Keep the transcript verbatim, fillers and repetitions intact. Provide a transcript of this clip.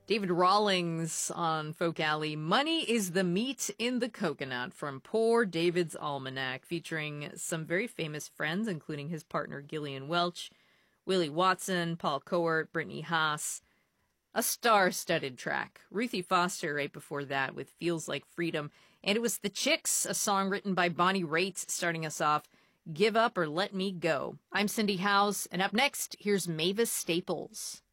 David Rawlings on Folk Alley. Money is the meat in the coconut from Poor David's Almanac, featuring some very famous friends, including his partner Gillian Welch, Willie Watson, Paul Court, Brittany Haas. A star-studded track. Ruthie Foster right before that with Feels Like Freedom. And it was The Chicks, a song written by Bonnie Raitt, starting us off, Give Up or Let Me Go. I'm Cindy Howes, and up next, here's Mavis Staples.